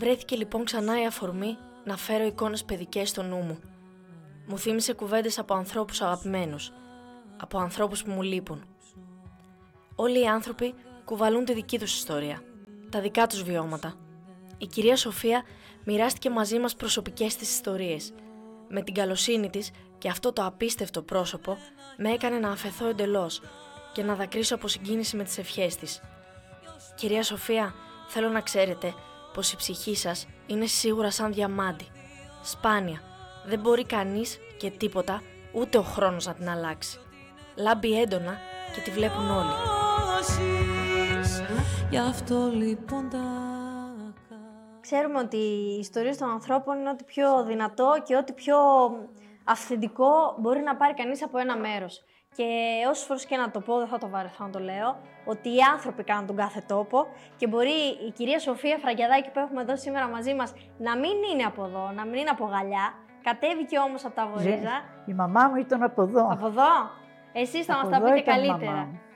Βρέθηκε λοιπόν ξανά η αφορμή να φέρω εικόνες παιδικές στο νου μου. Μου θύμισε κουβέντες από ανθρώπους αγαπημένους, από ανθρώπους που μου λείπουν. Όλοι οι άνθρωποι κουβαλούν τη δική τους ιστορία, τα δικά τους βιώματα. Η κυρία Σοφία μοιράστηκε μαζί μας προσωπικές της ιστορίες. Με την καλοσύνη της και αυτό το απίστευτο πρόσωπο με έκανε να αφεθώ εντελώς και να δακρύσω από συγκίνηση με τις ευχές της. Κυρία Σοφία, θέλω να ξέρετε πως η ψυχή σας είναι σίγουρα σαν διαμάντι. Σπάνια, δεν μπορεί κανείς και τίποτα, ούτε ο χρόνος να την αλλάξει. Λάμπει έντονα και τη βλέπουν όλοι. Γι' αυτό λοιπόν Ξέρουμε ότι οι ιστορίες των ανθρώπων είναι ό,τι πιο δυνατό και ό,τι πιο αυθεντικό μπορεί να πάρει κανείς από ένα μέρος. Και όσες φορές και να το πω, δεν θα το βαρεθώ να το λέω, ότι οι άνθρωποι κάνουν τον κάθε τόπο και μπορεί η κυρία Σοφία Φραγκιαδάκη που έχουμε εδώ σήμερα μαζί μας να μην είναι από εδώ, να μην είναι από Γαλλιά, κατέβηκε όμως από τα Βορίζα. Η μαμά μου ήταν από εδώ. Από εδώ? Εσείς θα μας τα πείτε καλύτερα.